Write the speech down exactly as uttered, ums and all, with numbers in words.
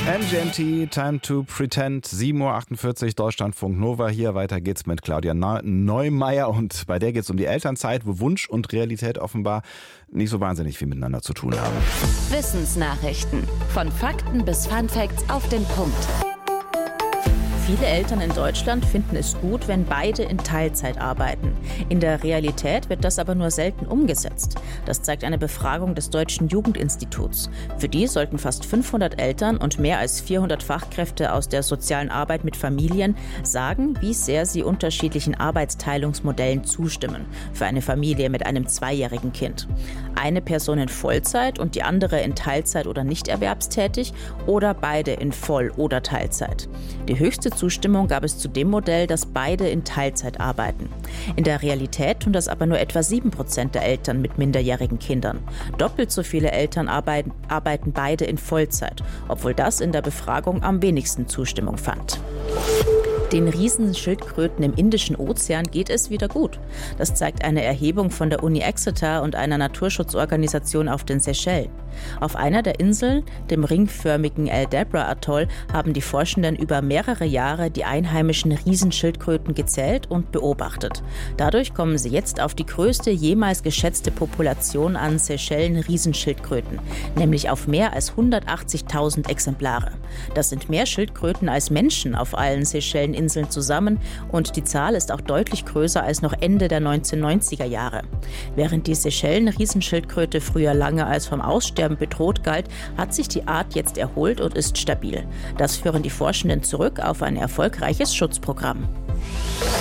M G M T, Time to Pretend, sieben Uhr achtundvierzig, Deutschlandfunk Nova hier. Weiter geht's mit Claudia Neumeier und bei der geht's um die Elternzeit, wo Wunsch und Realität offenbar nicht so wahnsinnig viel miteinander zu tun haben. Wissensnachrichten. Von Fakten bis Funfacts auf den Punkt. Viele Eltern in Deutschland finden es gut, wenn beide in Teilzeit arbeiten. In der Realität wird das aber nur selten umgesetzt. Das zeigt eine Befragung des Deutschen Jugendinstituts. Für die sollten fast fünfhundert Eltern und mehr als vierhundert Fachkräfte aus der sozialen Arbeit mit Familien sagen, wie sehr sie unterschiedlichen Arbeitsteilungsmodellen zustimmen für eine Familie mit einem zweijährigen Kind. Eine Person in Vollzeit und die andere in Teilzeit oder nicht erwerbstätig oder beide in Voll- oder Teilzeit. Die höchste Zustimmung gab es zu dem Modell, dass beide in Teilzeit arbeiten. In der Realität tun das aber nur etwa sieben Prozent der Eltern mit minderjährigen Kindern. Doppelt so viele Eltern arbeiten, arbeiten beide in Vollzeit, obwohl das in der Befragung am wenigsten Zustimmung fand. Den Riesenschildkröten im Indischen Ozean geht es wieder gut. Das zeigt eine Erhebung von der Uni Exeter und einer Naturschutzorganisation auf den Seychellen. Auf einer der Inseln, dem ringförmigen El-Dabra-Atoll, haben die Forschenden über mehrere Jahre die einheimischen Riesenschildkröten gezählt und beobachtet. Dadurch kommen sie jetzt auf die größte jemals geschätzte Population an Seychellen-Riesenschildkröten, nämlich auf mehr als hundertachtzigtausend Exemplare. Das sind mehr Schildkröten als Menschen auf allen Seychelleninseln zusammen und die Zahl ist auch deutlich größer als noch Ende der neunzehnhundertneunziger Jahre. Während die Seychellen-Riesenschildkröte früher lange als vom Aussterben bedroht galt, hat sich die Art jetzt erholt und ist stabil. Das führen die Forschenden zurück auf ein erfolgreiches Schutzprogramm.